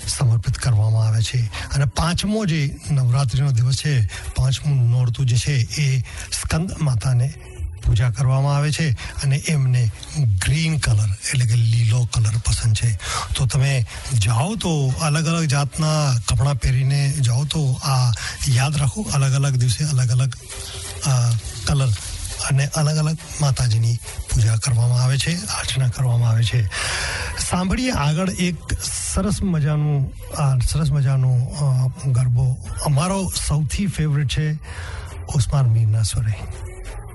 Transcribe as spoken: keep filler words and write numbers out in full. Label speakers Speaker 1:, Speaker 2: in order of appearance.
Speaker 1: સમર્પિત કરવામાં આવે છે. અને પાંચમો જે નવરાત્રિનો દિવસ છે, પાંચમું નોરતું જે છે એ સ્કંદ માતાને પૂજા કરવામાં આવે છે અને એમને ગ્રીન કલર એટલે કે લીલો કલર પસંદ છે. તો તમે જાઓ તો અલગ અલગ જાતના કપડાં પહેરીને જાઓ તો આ યાદ રાખો, અલગ અલગ દિવસે અલગ અલગ કલર અને અલગ અલગ માતાજીની પૂજા કરવામાં આવે છે, અર્ચના કરવામાં આવે છે. સાંભળીએ આગળ એક સરસ મજાનું આ સરસ મજાનો ગરબો અમારો સૌથી ફેવરેટ છે ઓસ્માન મીરના સ્વરે.